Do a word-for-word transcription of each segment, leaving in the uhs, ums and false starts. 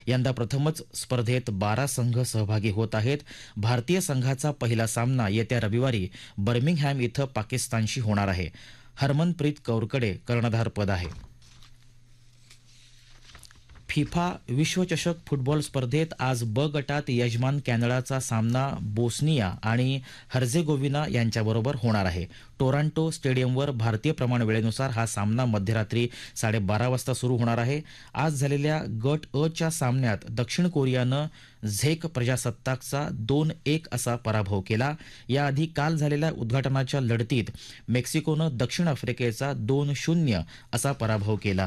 यंदा प्रथमच स्पर्धेत बारा संघ सहभागी होत आहेत. भारतीय संघाचा पहिला सामना येत्या रविवारी बर्मिंगहॅम इथं पाकिस्तानशी होणार आहे. हरमनप्रीत कौरकडे कर्णधारपद आहे. फिफा विश्वचषक फुटबॉल स्पर्धेत आज ब गटात यजमान कॅनडाचा सामना बोस्निया आणि हर्जेगोविना यांच्याबरोबर होणार आहे. टोरंटो स्टेडियमवर भारतीय प्रमाण वेळेनुसार हा सामना मध्यरात्री साडेबारा वाजता सुरू होणार आहे. आज झालेल्या गट अ च्या सामन्यात दक्षिण कोरियानं झेक प्रजासत्ताकचा दोन एक असा पराभव केला. याआधी काल झालेल्या उद्घाटनाच्या लढतीत मेक्सिकोनं दक्षिण आफ्रिकेचा दोन शून्य असा पराभव केला.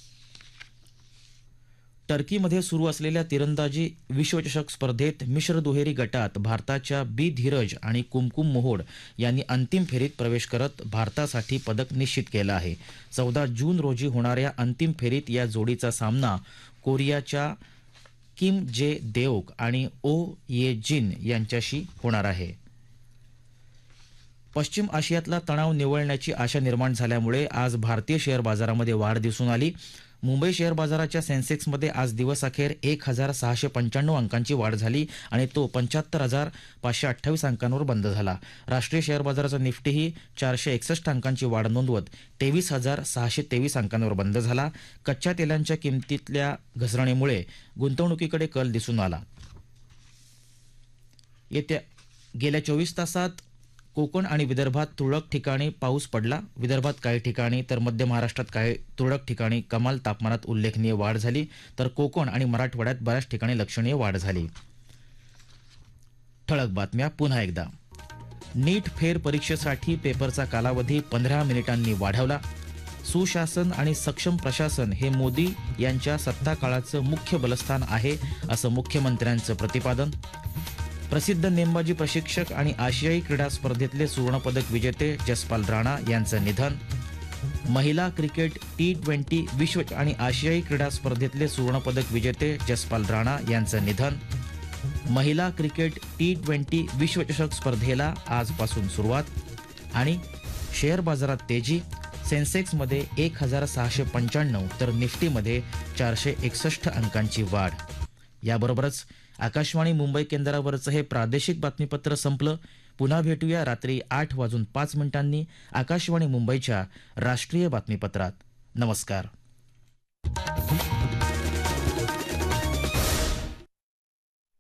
टर्कीमध्ये सुरू असलेल्या तिरंदाजी विश्वचषक स्पर्धेत मिश्र दुहेरी गटात भारताच्या बी धीरज आणि कुमकुम मोहोड यांनी अंतिम फेरीत प्रवेश करत भारतासाठी पदक निश्चित केलं आहे. चौदा जून रोजी होणाऱ्या अंतिम फेरीत या जोडीचा सामना कोरियाच्या किम जे देओक आणि ओ ये जिन यांच्याशी होणार आहे. पश्चिम आशियातला तणाव निवळण्याची आशा निर्माण झाल्यामुळे आज भारतीय शेअर बाजारामध्ये वाढ दिसून आली. मुंबई शेअर बाजाराच्या सेन्सेक्समध्ये आज दिवसअखेर एक हजार सहाशे पंच्याण्णव अंकांची वाढ झाली आणि तो पंच्याहत्तर हजार पाचशे अठ्ठावीस अंकांवर बंद झाला. राष्ट्रीय शेअर बाजाराचा निफ्टीही चारशे एकसष्ट अंकांची वाढ नोंदवत तेवीस हजार सहाशे तेवीस अंकांवर बंद झाला. कच्च्या तेलांच्या किमतीतल्या घसरणीमुळे गुंतवणुकीकडे कल दिसून आला. येत्या गेल्या चोवीस तासात कोकण आणि विदर्भात तुरळक ठिकाणी पाऊस पडला. विदर्भात काही ठिकाणी तर मध्य महाराष्ट्रात काही तुरळक ठिकाणी कमाल तापमानात उल्लेखनीय वाढ झाली, तर कोकण आणि मराठवाड्यात बऱ्याच ठिकाणी लक्षणीय वाढ झाली. ठळक बातम्या पुन्हा एकदा. नीट फेर परीक्षेसाठी पेपरचा कालावधी पंधरा मिनिटांनी वाढवला. सुशासन आणि सक्षम प्रशासन हे मोदी यांच्या सत्ताकाळाचं मुख्य बलस्थान आहे, असं मुख्यमंत्र्यांचं प्रतिपादन. प्रसिद्ध नेमबाजी प्रशिक्षक आणि आशियाई क्रीडा स्पर्धेतले सुवर्णपदक विजेते जसपाल राणा यांचं निधन. महिला क्रिकेट टी ट्वेंटी विश्व आणि आशियाई क्रीडा स्पर्धेतले सुवर्णपदक विजेते जसपाल राणा यांचं निधन. महिला क्रिकेट टी ट्वेंटी विश्वचषक स्पर्धेला आजपासून सुरुवात. आणि शेअर बाजारात तेजी. सेन्सेक्समध्ये एक हजार सहाशे पंच्याण्णव तर निफ्टीमध्ये चारशे एकसष्ट अंकांची वाढ. याबरोबरच आकाशवाणी मुंबई केंद्रावरचं हे प्रादेशिक बातमीपत्र संपलं. पुन्हा भेटूया रात्री आठ वाजून पाच मिनिटांनी आकाशवाणी मुंबईच्या राष्ट्रीय बातमीपत्रात. नमस्कार.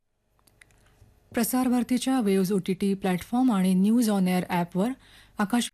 प्रसार भारतीच्या वेव्ज ओटीटी प्लॅटफॉर्म आणि न्यूज ऑन एअर ॲपवर आकाश